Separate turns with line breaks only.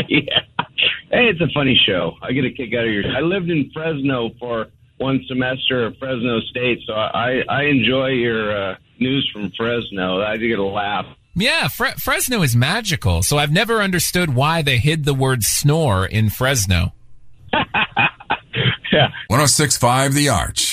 Yeah. Hey, it's a funny show. I get a kick out of your. I lived in Fresno for one semester at Fresno State, so I enjoy your news from Fresno. I do get a laugh.
Yeah, Fresno is magical, so I've never understood why they hid the word snore in Fresno.
Yeah.
106.5 The Arch.